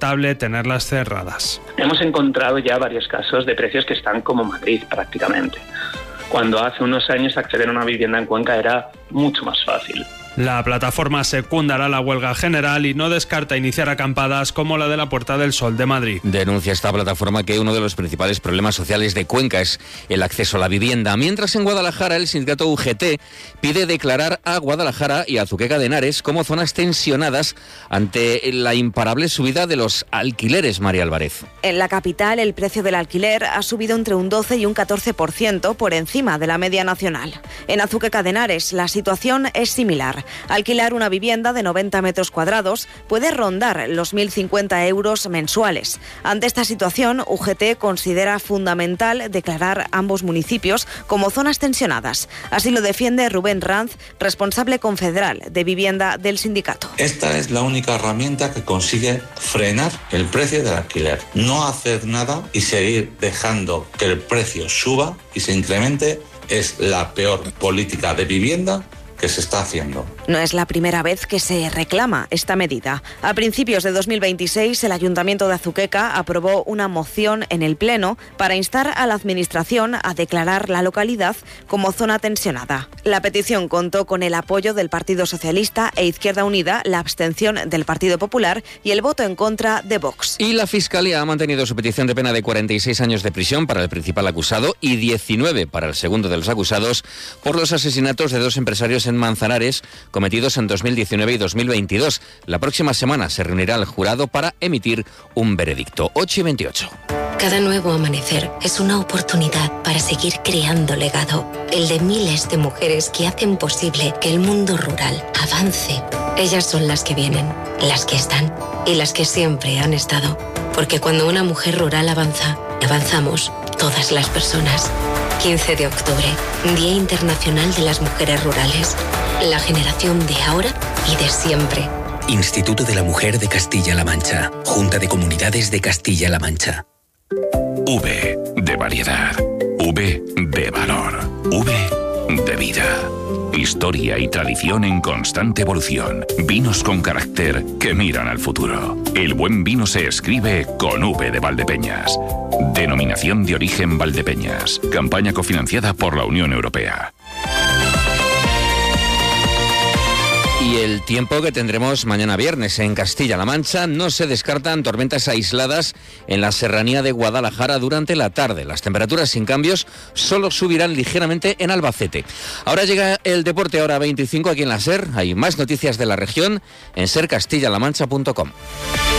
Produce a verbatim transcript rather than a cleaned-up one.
rentable tenerlas cerradas. Hemos encontrado ya varios casos de precios que están como Madrid prácticamente, cuando hace unos años acceder a una vivienda en Cuenca era mucho más fácil. La plataforma secundará la huelga general y no descarta iniciar acampadas como la de la Puerta del Sol de Madrid. Denuncia esta plataforma que uno de los principales problemas sociales de Cuenca es el acceso a la vivienda. Mientras en Guadalajara el sindicato U G T pide declarar a Guadalajara y a Azuqueca de Henares como zonas tensionadas ante la imparable subida de los alquileres, María Álvarez. En la capital el precio del alquiler ha subido entre un doce y un catorce por ciento por encima de la media nacional. En Azuqueca de Henares la situación es similar. Alquilar una vivienda de noventa metros cuadrados puede rondar los mil cincuenta euros mensuales. Ante esta situación, U G T considera fundamental declarar ambos municipios como zonas tensionadas. Así lo defiende Rubén Ranz, responsable confederal de vivienda del sindicato. Esta es la única herramienta que consigue frenar el precio del alquiler. No hacer nada y seguir dejando que el precio suba y se incremente es la peor política de vivienda que se está haciendo. No es la primera vez que se reclama esta medida. A principios de dos mil veintiséis, el Ayuntamiento de Azuqueca aprobó una moción en el Pleno para instar a la Administración a declarar la localidad como zona tensionada. La petición contó con el apoyo del Partido Socialista e Izquierda Unida, la abstención del Partido Popular y el voto en contra de Vox. Y la Fiscalía ha mantenido su petición de pena de cuarenta y seis años de prisión para el principal acusado y diecinueve para el segundo de los acusados por los asesinatos de dos empresarios en Manzanares cometidos en dos mil diecinueve y dos mil veintidós. La próxima semana se reunirá el jurado para emitir un veredicto. ocho y veintiocho. Cada nuevo amanecer es una oportunidad para seguir creando legado, el de miles de mujeres que hacen posible que el mundo rural avance. Ellas son las que vienen, las que están y las que siempre han estado. Porque cuando una mujer rural avanza, avanzamos todas las personas. quince de octubre, Día Internacional de las Mujeres Rurales. La generación de ahora y de siempre. Instituto de la Mujer de Castilla-La Mancha. Junta de Comunidades de Castilla-La Mancha. V de variedad. V de valor. V de vida. Historia y tradición en constante evolución. Vinos con carácter que miran al futuro. El buen vino se escribe con V de Valdepeñas. Denominación de origen Valdepeñas. Campaña cofinanciada por la Unión Europea. Y el tiempo que tendremos mañana viernes en Castilla-La Mancha, no se descartan tormentas aisladas en la serranía de Guadalajara durante la tarde. Las temperaturas sin cambios solo subirán ligeramente en Albacete. Ahora llega el deporte, hora veinticinco aquí en la SER. Hay más noticias de la región en ser castilla la mancha punto com.